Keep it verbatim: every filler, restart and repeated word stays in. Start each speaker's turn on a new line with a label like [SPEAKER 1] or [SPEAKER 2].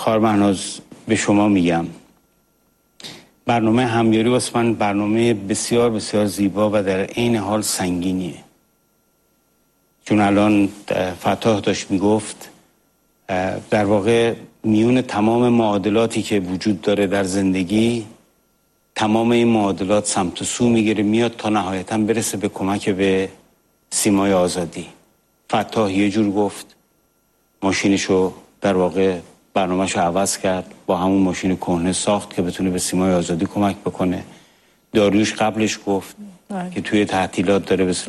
[SPEAKER 1] خواهر مهناز به شما میگم برنامه همیاری واسه من برنامه بسیار بسیار زیبا و در عین حال سنگینیه. چون الان فتاح داشت میگفت در واقع میون تمام معادلاتی که وجود داره در زندگی، تمام این معادلات سمت و سو میگیره میاد تا نهایتا برسه به کمک به سیمای آزادی. فتاح یه جور گفت، ماشینشو در واقع برنامهشو عوض کرد، با همون ماشین کهنه ساخت که بتونه به سیمای آزادی کمک بکنه. داریوش قبلش گفت که توی تعطیلات داره به